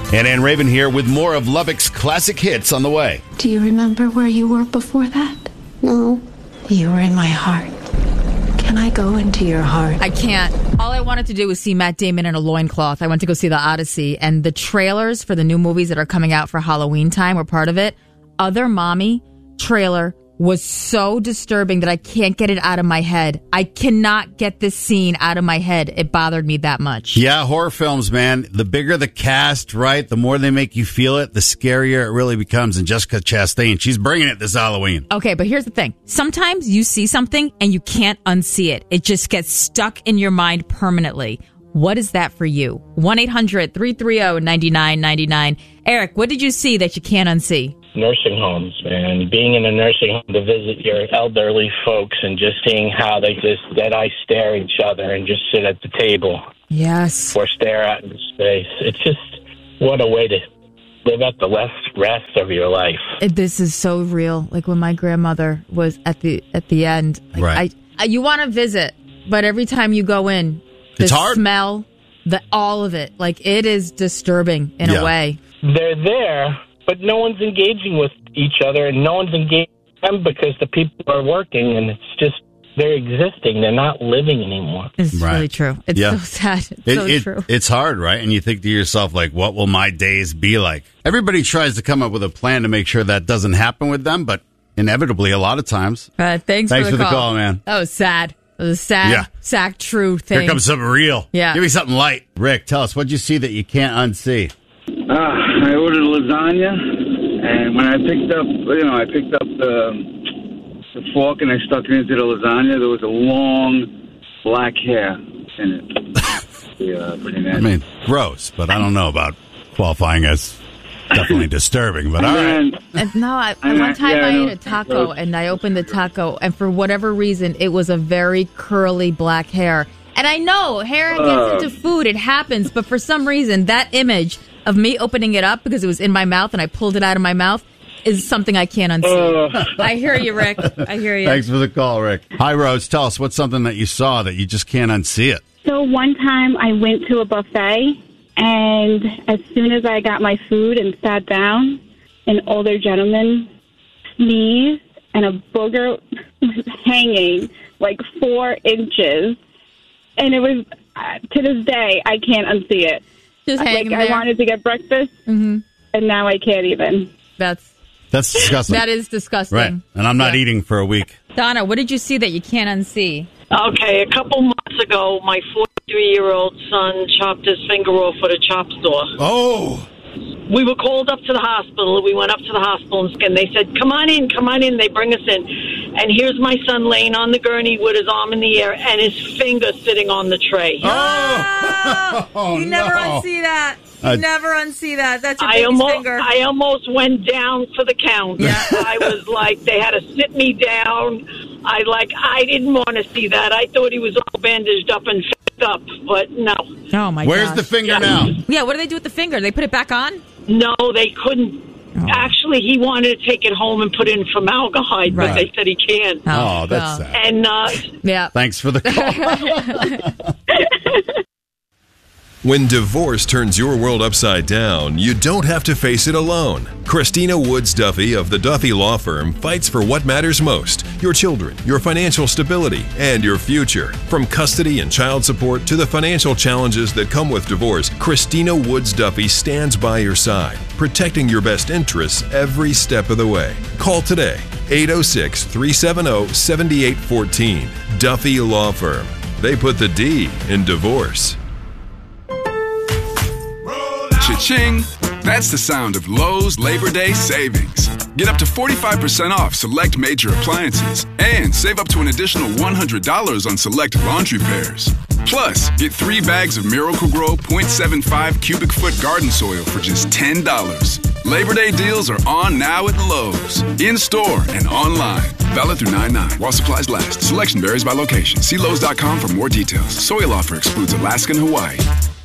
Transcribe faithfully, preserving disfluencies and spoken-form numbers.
And Ann Raven here with more of Lubbock's classic hits on the way. Do you remember where you were before that? No. You were in my heart. Can I go into your heart? I can't. All I wanted to do was see Matt Damon in a loincloth. I went to go see The Odyssey, and the trailers for the new movies that are coming out for Halloween time were part of it. Other Mommy trailer was so disturbing that I can't get it out of my head. I cannot get this scene out of my head. It bothered me that much. Yeah, horror films, man. The bigger the cast, right, the more they make you feel it, the scarier it really becomes. And Jessica Chastain, she's bringing it this Halloween. Okay, but here's the thing. Sometimes you see something and you can't unsee it. It just gets stuck in your mind permanently. What is that for you? one eight hundred three three zero nine nine nine nine. Eric, what did you see that you can't unsee? Nursing homes, man. Being in a nursing home to visit your elderly folks and just seeing how they just dead eye stare at each other and just sit at the table. Yes. Or stare out into space. It's just, what a way to live out the last rest of your life. This is so real. Like when my grandmother was at the at the end. Like right. I, I, you want to visit, but every time you go in, the it's hard. smell, the all of it, like it is disturbing in yeah. a way. They're there, but no one's engaging with each other, and no one's engaging with them because the people are working, and it's just, they're existing. They're not living anymore. It's right. really true. It's yeah. so sad. It's it, so it, true. It's hard, right? And you think to yourself, like, what will my days be like? Everybody tries to come up with a plan to make sure that doesn't happen with them, but inevitably, a lot of times. Uh, thanks, thanks for the, for the call. call, man. That was sad. It was a sad, Yeah. sad, true thing. Here comes something real. Yeah. Give me something light. Rick, tell us, what'd you see that you can't unsee? Uh, I ordered lasagna, and when I picked up, you know, I picked up the, the fork and I stuck it into the lasagna, there was a long black hair in it. Yeah, pretty nasty. I mean, gross, but I don't know about qualifying as definitely disturbing, but all right. And no, I, I- one time yeah, I I know. ate a taco and I opened the taco, and for whatever reason, it was a very curly black hair. And I know hair gets Uh. into food, it happens, but for some reason, that image of me opening it up because it was in my mouth and I pulled it out of my mouth is something I can't unsee. Uh. I hear you, Rick. I hear you. Thanks for the call, Rick. Hi, Rose. Tell us, what's something that you saw that you just can't unsee it? So one time I went to a buffet, and as soon as I got my food and sat down, an older gentleman sneezed, and a booger was hanging like four inches. And it was, uh, to this day, I can't unsee it. Just hanging like, there. I wanted to get breakfast, Mm-hmm. and now I can't even. That's That's disgusting. that is disgusting. Right. And I'm not Yeah. eating for a week. Donna, what did you see that you can't unsee? Okay, a couple months ago, my forty-three-year-old son chopped his finger off at a chop store. Oh! We were called up to the hospital. We went up to the hospital, and they said, come on in, come on in. They bring us in. And here's my son laying on the gurney with his arm in the air and his finger sitting on the tray. Oh! oh You never no. unsee that. You Uh, never unsee that. That's your I baby's almost, finger. I almost went down for the count. Yeah. I was like, they had to sit me down. I like, I didn't want to see that. I thought he was all bandaged up and fixed up, but no. Oh, my Where's gosh. the finger Yeah. now? Yeah, what do they do with the finger? They put it back on? No, they couldn't. Oh. Actually, he wanted to take it home and put it in formaldehyde, but Right. they said he can't. Oh, that's well. sad. And uh, Yeah. Thanks for the call. When divorce turns your world upside down, you don't have to face it alone. Christina Woods Duffy of the Duffy Law Firm fights for what matters most: your children, your financial stability, and your future. From custody and child support to the financial challenges that come with divorce, Christina Woods Duffy stands by your side, protecting your best interests every step of the way. Call today, eight oh six, three seven oh, seven eight one four. Duffy Law Firm. They put the D in divorce. Cha-ching! That's the sound of Lowe's Labor Day savings. Get up to forty-five percent off select major appliances and save up to an additional one hundred dollars on select laundry pairs. Plus, get three bags of Miracle-Gro point seven five cubic foot garden soil for just ten dollars. Labor Day deals are on now at Lowe's, in-store and online. Valid through nine nine while supplies last. Selection varies by location. See Lowe's dot com for more details. Soil offer excludes Alaska and Hawaii.